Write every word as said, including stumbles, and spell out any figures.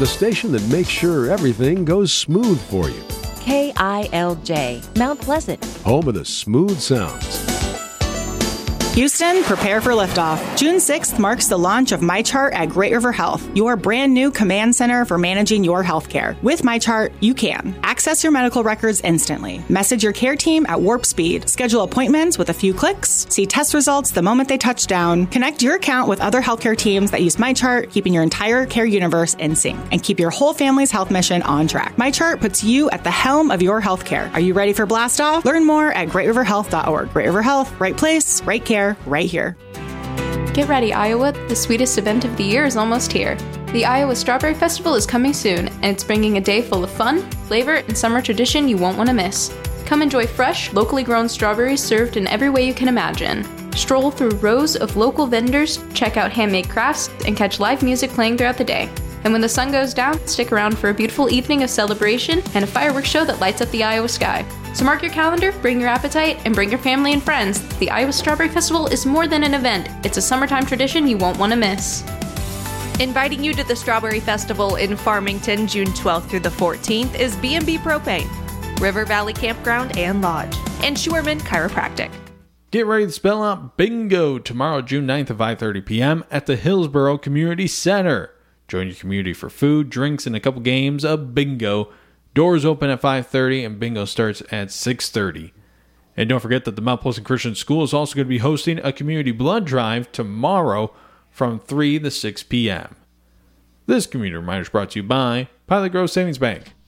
the station that makes sure everything goes smooth for you. K I L J, Mount Pleasant. Home of the smooth sounds. Houston, prepare for liftoff. June sixth marks the launch of MyChart at Great River Health, your brand new command center for managing your healthcare. With MyChart, you can access your medical records instantly, message your care team at warp speed, schedule appointments with a few clicks, see test results the moment they touch down, connect your account with other healthcare teams that use MyChart, keeping your entire care universe in sync, and keep your whole family's health mission on track. MyChart puts you at the helm of your healthcare. Are you ready for blast off? Learn more at great river health dot org. Great River Health, right place, right care. Right here. Get ready, Iowa. The sweetest event of the year is almost here. The Iowa Strawberry Festival is coming soon, and it's bringing a day full of fun, flavor, and summer tradition you won't want to miss. Come enjoy fresh, locally grown strawberries served in every way you can imagine. Stroll through rows of local vendors, check out handmade crafts, and catch live music playing throughout the day. And when the sun goes down, stick around for a beautiful evening of celebration and a fireworks show that lights up the Iowa sky. So mark your calendar, bring your appetite, and bring your family and friends. The Iowa Strawberry Festival is more than an event. It's a summertime tradition you won't want to miss. Inviting you to the Strawberry Festival in Farmington, June twelfth through the fourteenth is B and B Propane, River Valley Campground and Lodge, and Schwerman Chiropractic. Get ready to spell out bingo tomorrow, June ninth at five thirty p.m. at the Hillsboro Community Center. Join your community for food, drinks, and a couple games of bingo. Doors open at five thirty and bingo starts at six thirty. And don't forget that the Mount Pleasant Christian School is also going to be hosting a community blood drive tomorrow from three to six p.m. This community reminder is brought to you by Pilot Grove Savings Bank.